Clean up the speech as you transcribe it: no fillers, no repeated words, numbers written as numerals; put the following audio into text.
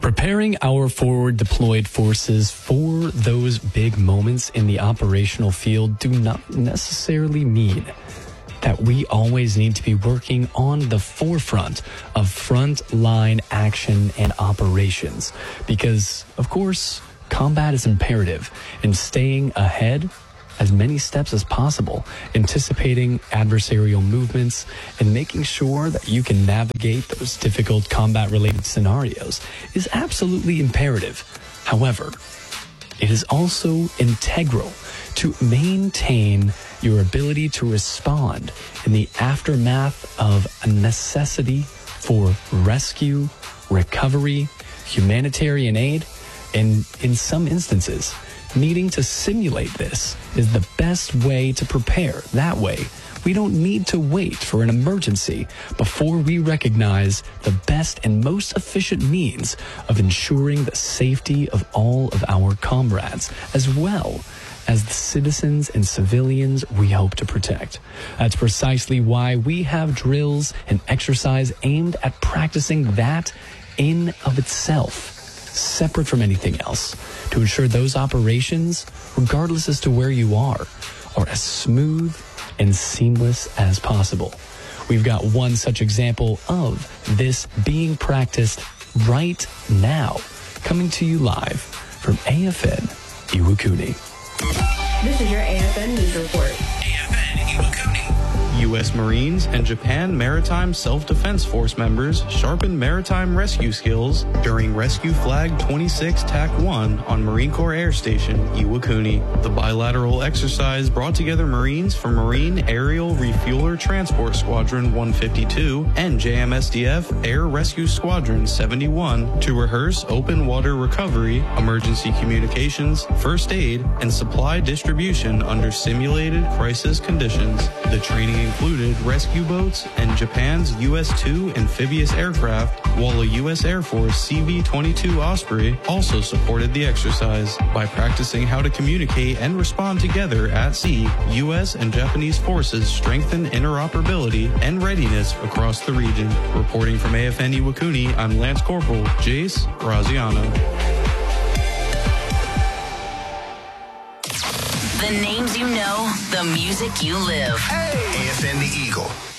Preparing our forward deployed forces for those big moments in the operational field do not necessarily mean that we always need to be working on the forefront of front-line action and operations. Because, of course, combat is imperative in staying ahead as many steps as possible, anticipating adversarial movements, and making sure that you can navigate those difficult combat-related scenarios is absolutely imperative. However, it is also integral to maintain your ability to respond in the aftermath of a necessity for rescue, recovery, humanitarian aid, and in some instances, needing to simulate this is the best way to prepare. That way, we don't need to wait for an emergency before we recognize the best and most efficient means of ensuring the safety of all of our comrades, as well as the citizens and civilians we hope to protect. That's precisely why we have drills and exercise aimed at practicing that in of itself, separate from anything else, to ensure those operations, regardless as to where you are as smooth and seamless as possible. We've got one such example of this being practiced right now, coming to you live from AFN Iwakuni. This is your AFN News Report. AFN Iwakuni. U.S. Marines and Japan Maritime Self-Defense Force members sharpened maritime rescue skills during Rescue Flag 26 TAC 1 on Marine Corps Air Station, Iwakuni. The bilateral exercise brought together Marines from Marine Aerial Refueler Transport Squadron 152 and JMSDF Air Rescue Squadron 71 to rehearse open water recovery, emergency communications, first aid, and supply distribution under simulated crisis conditions. The training included rescue boats and Japan's US-2 amphibious aircraft, while a U.S. Air Force CV-22 Osprey also supported the exercise. By practicing how to communicate and respond together at sea, U.S. and Japanese forces strengthen interoperability and readiness across the region. Reporting from AFN Iwakuni, I'm Lance Corporal Jace Graziano. The names you know, the music you live. AFN The Eagle.